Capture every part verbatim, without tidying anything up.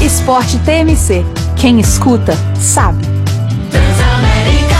Esporte T M C. Quem escuta, sabe. Transamérica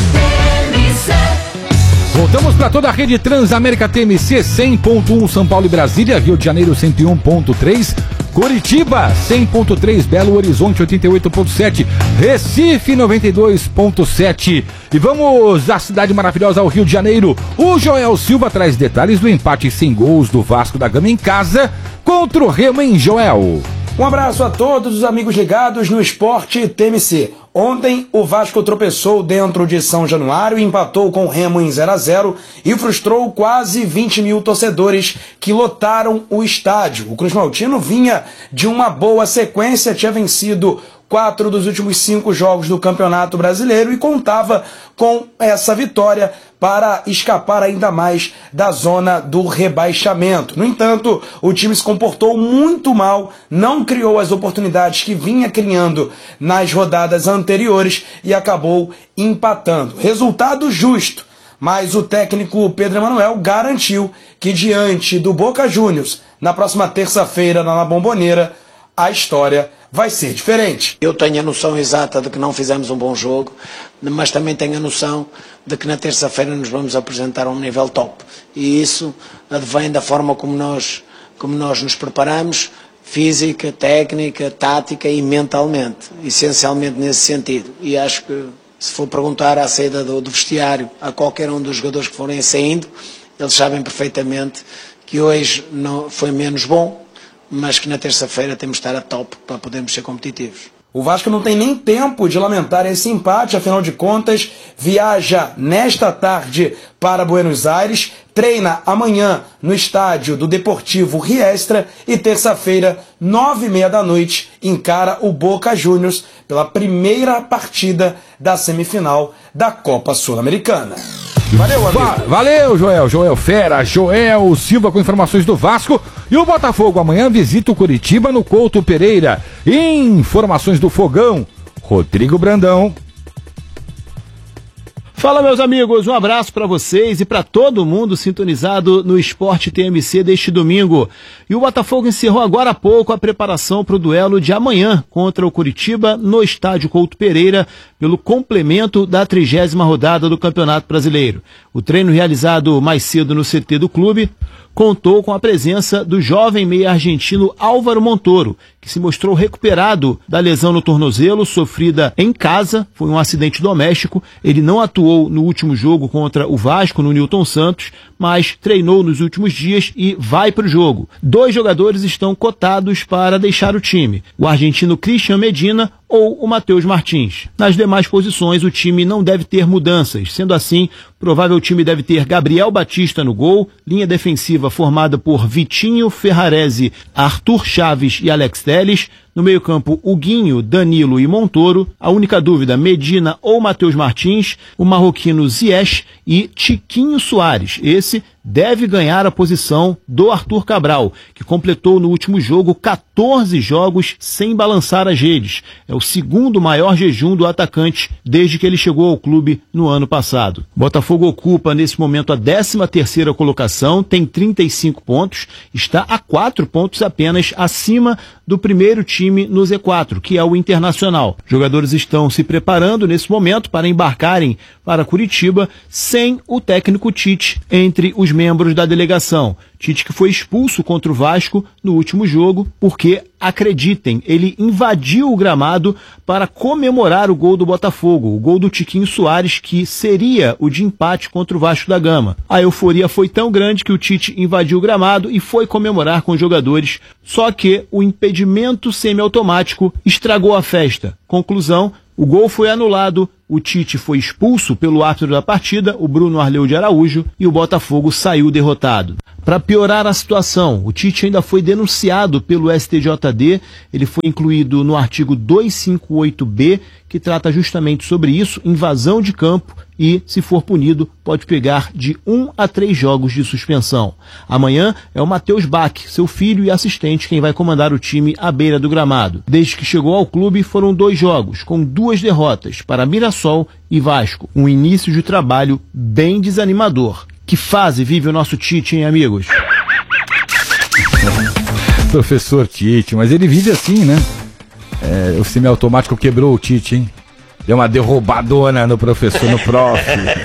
T M C. Voltamos para toda a rede Transamérica T M C, cem ponto um São Paulo e Brasília, Rio de Janeiro cento e um ponto três, Curitiba cem ponto três, Belo Horizonte oitenta e oito ponto sete, Recife noventa e dois ponto sete. E vamos à cidade maravilhosa, ao Rio de Janeiro. O Joel Silva traz detalhes do empate sem gols do Vasco da Gama em casa contra o Remo, em Joel. Um abraço a todos os amigos ligados no Esporte T M C. Ontem, o Vasco tropeçou dentro de São Januário, empatou com o Remo em zero a zero e frustrou quase vinte mil torcedores que lotaram o estádio. O Cruz Maltino vinha de uma boa sequência, tinha vencido quatro dos últimos cinco jogos do Campeonato Brasileiro e contava com essa vitória para escapar ainda mais da zona do rebaixamento. No entanto, o time se comportou muito mal, não criou as oportunidades que vinha criando nas rodadas anteriores e acabou empatando. Resultado justo, mas o técnico Pedro Emanuel garantiu que diante do Boca Juniors, na próxima terça-feira na La Bombonera, a história vai ser diferente. Eu tenho a noção exata de que não fizemos um bom jogo, mas também tenho a noção de que na terça-feira nos vamos apresentar a um nível top. E isso advém da forma como nós, como nós nos preparamos, física, técnica, tática e mentalmente, essencialmente nesse sentido. E acho que se for perguntar à saída do, do vestiário a qualquer um dos jogadores que forem saindo, eles sabem perfeitamente que hoje não, foi menos bom, mas que na terça-feira temos de estar a top para podermos ser competitivos. O Vasco não tem nem tempo de lamentar esse empate, afinal de contas, viaja nesta tarde para Buenos Aires, treina amanhã no estádio do Deportivo Riestra e terça-feira, nove e meia da noite, encara o Boca Juniors pela primeira partida da semifinal da Copa Sul-Americana. Valeu, amigo. Va- Valeu, Joel. Joel Fera, Joel Silva com informações do Vasco. E o Botafogo amanhã visita o Curitiba no Couto Pereira. Informações do Fogão, Rodrigo Brandão. Fala, meus amigos, um abraço para vocês e para todo mundo sintonizado no Esporte T M C deste domingo. E o Botafogo encerrou agora há pouco a preparação para o duelo de amanhã contra o Curitiba no estádio Couto Pereira pelo complemento da trigésima rodada do Campeonato Brasileiro. O treino realizado mais cedo no C T do clube contou com a presença do jovem meia argentino Álvaro Montoro, que se mostrou recuperado da lesão no tornozelo sofrida em casa, foi um acidente doméstico. Ele não atuou no último jogo contra o Vasco, no Newton Santos, mas treinou nos últimos dias e vai para o jogo. Dois jogadores estão cotados para deixar o time, o argentino Christian Medina ou o Matheus Martins. Nas demais posições, o time não deve ter mudanças. Sendo assim, provável time deve ter Gabriel Batista no gol, linha defensiva formada por Vitinho, Ferrarese, Arthur Chaves e Alex Telles. No meio-campo, Huguinho, Danilo e Montoro. A única dúvida, Medina ou Matheus Martins. O marroquino Ziyech e Tiquinho Soares. Esse deve ganhar a posição do Arthur Cabral, que completou no último jogo quatorze jogos sem balançar as redes. É o segundo maior jejum do atacante desde que ele chegou ao clube no ano passado. Botafogo ocupa nesse momento a décima terceira colocação, tem trinta e cinco pontos, está a quatro pontos apenas acima do primeiro time no Z quatro, que é o Internacional. Jogadores estão se preparando nesse momento para embarcarem para Curitiba sem o técnico Tite entre os membros da delegação. Tite que foi expulso contra o Vasco no último jogo porque, acreditem, ele invadiu o gramado para comemorar o gol do Botafogo, o gol do Tiquinho Soares, que seria o de empate contra o Vasco da Gama. A euforia foi tão grande que o Tite invadiu o gramado e foi comemorar com os jogadores, só que o impedimento semiautomático estragou a festa. Conclusão, o gol foi anulado, o Tite foi expulso pelo árbitro da partida, o Bruno Arleu de Araújo, e o Botafogo saiu derrotado. Para piorar a situação, o Tite ainda foi denunciado pelo S T J D, ele foi incluído no artigo duzentos e cinquenta e oito B, que trata justamente sobre isso, invasão de campo, e, se for punido, pode pegar de um a três jogos de suspensão. Amanhã é o Matheus Bach, seu filho e assistente, quem vai comandar o time à beira do gramado. Desde que chegou ao clube, foram dois jogos, com duas derrotas para Mirassol e Vasco. Um início de trabalho bem desanimador. Que fase vive o nosso Tite, hein, amigos? Professor Tite, mas ele vive assim, né? É, o semiautomático quebrou o Tite, hein? Deu uma derrubadona no professor, no prof.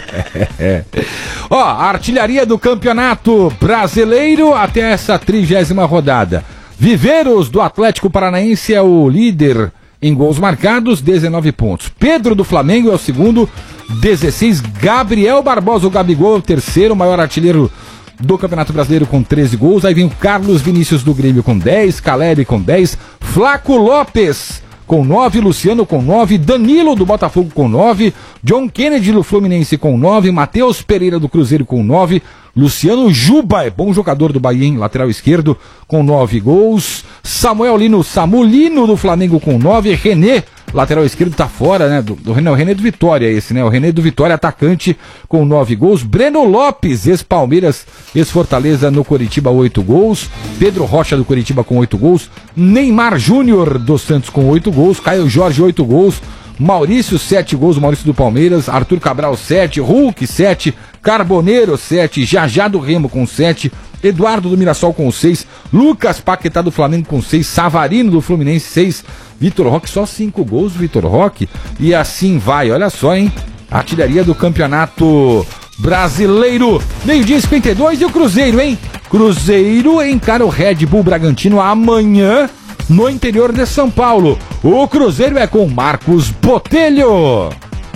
é. Ó, a artilharia do Campeonato Brasileiro até essa trigésima rodada. Viveiros do Atlético Paranaense é o líder em gols marcados, dezenove pontos. Pedro do Flamengo é o segundo, dezesseis. Gabriel Barbosa, o Gabigol, é o terceiro maior artilheiro do Campeonato Brasileiro com treze gols. Aí vem o Carlos Vinícius do Grêmio com dez, Caleb com dez, Flaco Lopes com nove, Luciano com nove, Danilo do Botafogo com nove, John Kennedy do Fluminense com nove, Matheus Pereira do Cruzeiro com nove, Luciano Juba, é bom jogador do Bahia, hein? Lateral esquerdo, com nove gols, Samuel Lino, Samulino do Flamengo com nove, René, lateral esquerdo, tá fora, né? Do, do René, o René do Vitória esse, né? O René do Vitória, atacante, com nove gols, Breno Lopes, ex-Palmeiras, ex-Fortaleza no Coritiba, oito gols, Pedro Rocha do Coritiba com oito gols, Neymar Júnior dos Santos com oito gols, Caio Jorge, oito gols, Maurício, sete gols, Maurício do Palmeiras, Arthur Cabral, sete, Hulk, sete, Carboneiro, sete, Jajá do Remo com sete, Eduardo do Mirassol com seis, Lucas Paquetá do Flamengo com seis, Savarino do Fluminense, seis, Vitor Roque, só cinco gols, Vitor Roque, e assim vai, olha só, hein, artilharia do Campeonato Brasileiro, meio-dia cinquenta e dois, e o Cruzeiro, hein, Cruzeiro encara o Red Bull Bragantino amanhã, no interior de São Paulo. O Cruzeiro é com Marcos Botelho.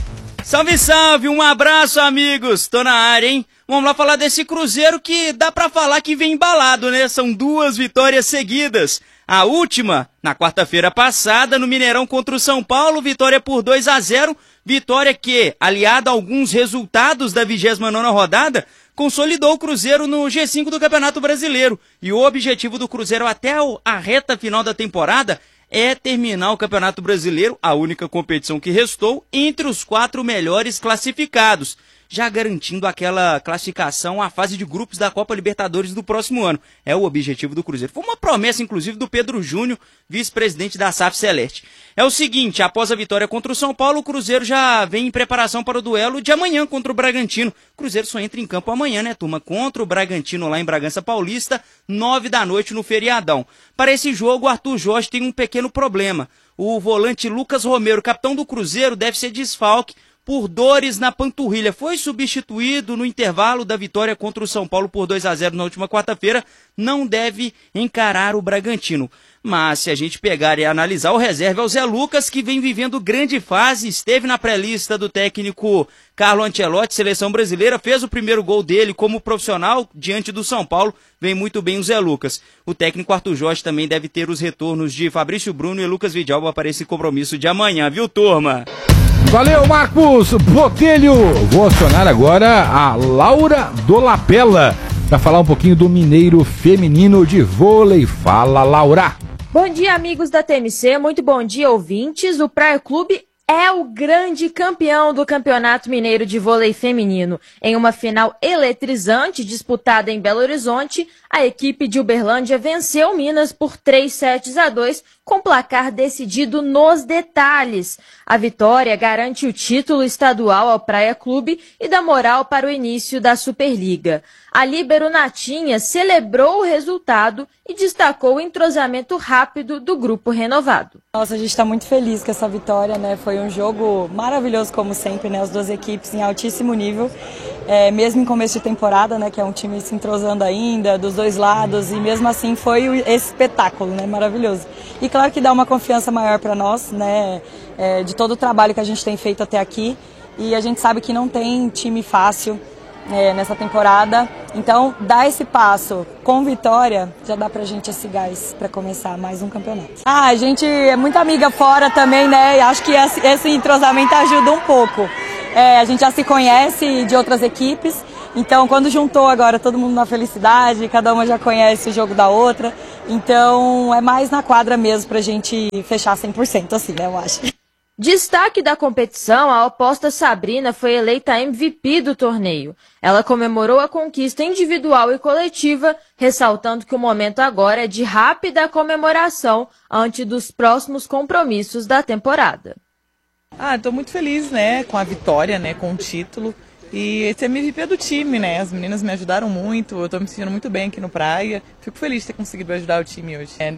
Salve, salve, um abraço, amigos, tô na área, hein? Vamos lá falar desse Cruzeiro que dá pra falar que vem embalado, né? São duas vitórias seguidas. A última, na quarta-feira passada, no Mineirão contra o São Paulo, vitória por dois a zero, vitória que, aliada a alguns resultados da vigésima nona rodada, consolidou o Cruzeiro no G cinco do Campeonato Brasileiro. E o objetivo do Cruzeiro até a reta final da temporada é terminar o Campeonato Brasileiro, a única competição que restou, entre os quatro melhores classificados, já garantindo aquela classificação à fase de grupos da Copa Libertadores do próximo ano. É o objetivo do Cruzeiro. Foi uma promessa, inclusive, do Pedro Júnior, vice-presidente da S A F Celeste. É o seguinte, após a vitória contra o São Paulo, o Cruzeiro já vem em preparação para o duelo de amanhã contra o Bragantino. O Cruzeiro só entra em campo amanhã, né, turma? Contra o Bragantino lá em Bragança Paulista, nove da noite no feriadão. Para esse jogo, o Arthur Jorge tem um pequeno problema. O volante Lucas Romero, capitão do Cruzeiro, deve ser desfalque por dores na panturrilha. Foi substituído no intervalo da vitória contra o São Paulo por dois a zero na última quarta-feira. Não deve encarar o Bragantino. Mas se a gente pegar e analisar, o reserva é o Zé Lucas, que vem vivendo grande fase, esteve na pré-lista do técnico Carlo Ancelotti, seleção brasileira, fez o primeiro gol dele como profissional diante do São Paulo, vem muito bem o Zé Lucas. O técnico Arthur Jorge também deve ter os retornos de Fabrício Bruno e Lucas Vidalba para esse compromisso de amanhã, viu, turma? Valeu, Marcos Botelho. Vou acionar agora a Laura Dolabella para falar um pouquinho do Mineiro Feminino de Vôlei. Fala, Laura. Bom dia, amigos da T M C, muito bom dia, ouvintes. O Praia Clube é o grande campeão do Campeonato Mineiro de Vôlei Feminino. Em uma final eletrizante disputada em Belo Horizonte, a equipe de Uberlândia venceu Minas por três sets a dois, com placar decidido nos detalhes. A vitória garante o título estadual ao Praia Clube e dá moral para o início da Superliga. A líbero Natinha celebrou o resultado e destacou o entrosamento rápido do grupo renovado. Nossa, a gente está muito feliz com essa vitória, né? Foi um jogo maravilhoso, como sempre, né? As duas equipes em altíssimo nível, é, mesmo em começo de temporada, né? Que é um time se entrosando ainda, dos dois lados, e mesmo assim foi esse espetáculo, né? Maravilhoso. E claro que dá uma confiança maior para nós, né? É, de todo o trabalho que a gente tem feito até aqui, e a gente sabe que não tem time fácil É, nessa temporada, então dar esse passo com vitória já dá pra gente esse gás pra começar mais um campeonato. Ah, a gente é muita amiga fora também, né, e acho que esse, esse entrosamento ajuda um pouco. É, a gente já se conhece de outras equipes, então quando juntou agora todo mundo na felicidade, cada uma já conhece o jogo da outra, então é mais na quadra mesmo pra gente fechar cem por cento assim, né, eu acho. Destaque da competição, a oposta Sabrina foi eleita M V P do torneio. Ela comemorou a conquista individual e coletiva, ressaltando que o momento agora é de rápida comemoração antes dos próximos compromissos da temporada. Ah, estou muito feliz, né, com a vitória, né, com o título. E esse M V P é do time, né? As meninas me ajudaram muito, eu estou me sentindo muito bem aqui no Praia. Fico feliz de ter conseguido ajudar o time hoje. É,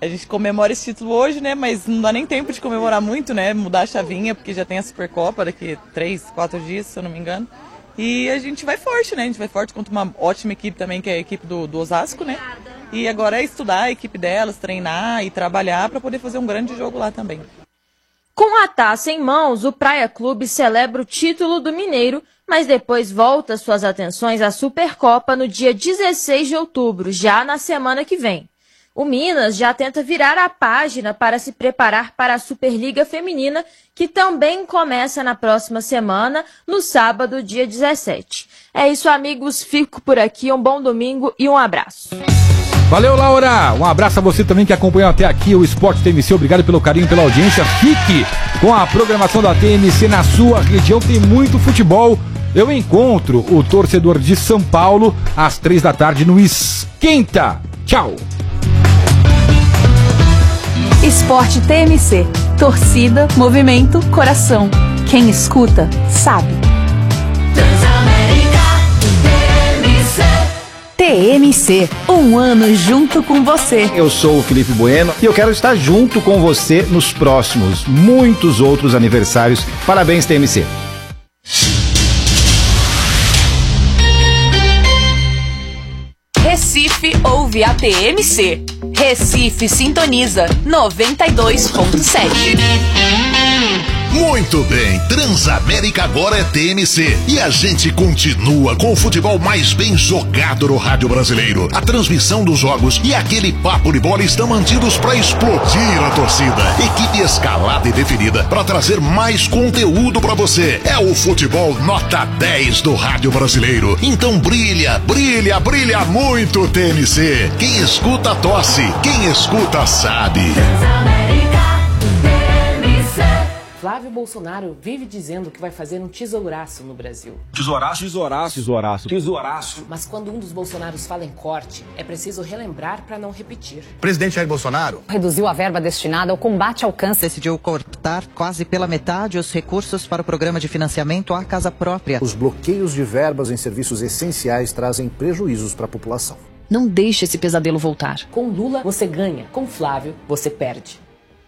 A gente comemora esse título hoje, né? Mas não dá nem tempo de comemorar muito, né? Mudar a chavinha, porque já tem a Supercopa daqui três, quatro dias, se eu não me engano. E a gente vai forte, né? A gente vai forte contra uma ótima equipe também, que é a equipe do, do Osasco, né? E agora é estudar a equipe delas, treinar e trabalhar para poder fazer um grande jogo lá também. Com a taça em mãos, o Praia Clube celebra o título do Mineiro, mas depois volta suas atenções à Supercopa no dia dezesseis de outubro, já na semana que vem. O Minas já tenta virar a página para se preparar para a Superliga Feminina, que também começa na próxima semana, no sábado, dia dezessete. É isso, amigos. Fico por aqui. Um bom domingo e um abraço. Valeu, Laura. Um abraço a você também que acompanhou até aqui o Esporte T M C. Obrigado pelo carinho, pela audiência. Fique com a programação da T M C na sua região. Tem muito futebol. Eu encontro o torcedor de São Paulo às três da tarde no Esquenta. Tchau. Esporte T M C. Torcida, movimento, coração. Quem escuta, sabe. Transamérica T M C. T M C, um ano junto com você. Eu sou o Felipe Bueno e eu quero estar junto com você nos próximos, muitos outros aniversários. Parabéns, T M C. Recife ouve a T M C. Recife sintoniza noventa e dois ponto sete. Muito bem, Transamérica agora é T M C e a gente continua com o futebol mais bem jogado no rádio brasileiro. A transmissão dos jogos e aquele papo de bola estão mantidos para explodir a torcida. Equipe escalada e definida para trazer mais conteúdo para você. É o futebol nota dez do rádio brasileiro. Então brilha, brilha, brilha muito, T M C. Quem escuta tosse, quem escuta sabe. Flávio Bolsonaro vive dizendo que vai fazer um tesouraço no Brasil. Tesouraço? Tesouraço. Tesouraço. Tesouraço. Mas quando um dos Bolsonaros fala em corte, é preciso relembrar para não repetir. O presidente Jair Bolsonaro reduziu a verba destinada ao combate ao câncer. Decidiu cortar quase pela metade os recursos para o programa de financiamento à casa própria. Os bloqueios de verbas em serviços essenciais trazem prejuízos para a população. Não deixe esse pesadelo voltar. Com Lula, você ganha. Com Flávio, você perde.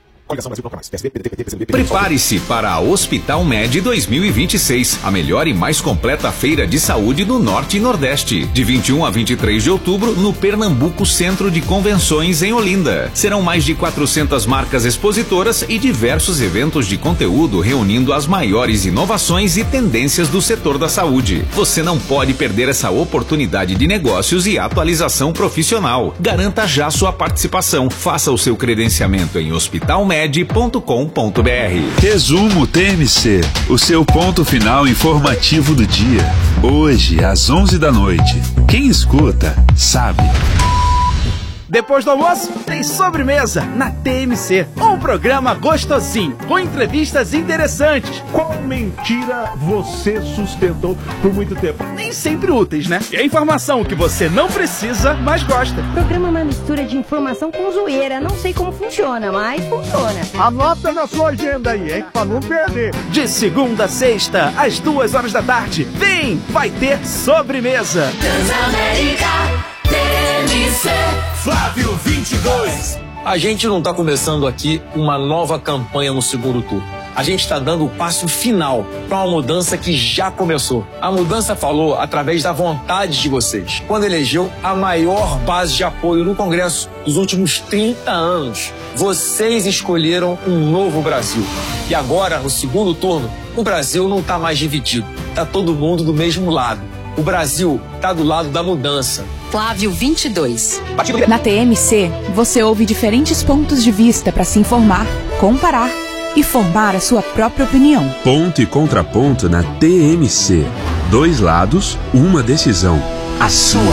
Prepare-se para a Hospital Med dois mil e vinte e seis, a melhor e mais completa feira de saúde do Norte e Nordeste. De vinte e um a vinte e três de outubro, no Pernambuco Centro de Convenções, em Olinda. Serão mais de quatrocentas marcas expositoras e diversos eventos de conteúdo reunindo as maiores inovações e tendências do setor da saúde. Você não pode perder essa oportunidade de negócios e atualização profissional. Garanta já sua participação. Faça o seu credenciamento em hospital med ponto com ponto br. Resumo T M C, o seu ponto final informativo do dia. Hoje, às onze da noite. Quem escuta, sabe. Depois do almoço, tem sobremesa na T M C. Um programa gostosinho, com entrevistas interessantes. Qual mentira você sustentou por muito tempo? Nem sempre úteis, né? E a informação que você não precisa, mas gosta. O programa é uma mistura de informação com zoeira. Não sei como funciona, mas funciona. Anota na sua agenda aí, hein? Pra não perder. De segunda a sexta, às duas horas da tarde. Vem, vai ter sobremesa. Transamérica T M C. Flávio vinte e dois. A gente não está começando aqui uma nova campanha no segundo turno. A gente está dando o passo final para uma mudança que já começou. A mudança falou através da vontade de vocês, quando elegeu a maior base de apoio no Congresso dos últimos trinta anos. Vocês escolheram um novo Brasil. E agora, no segundo turno, o Brasil não está mais dividido. Está todo mundo do mesmo lado. O Brasil está do lado da mudança. Flávio vinte e dois. Na T M C, você ouve diferentes pontos de vista para se informar, comparar e formar a sua própria opinião. Ponto e contraponto na T M C. Dois lados, uma decisão. A sua.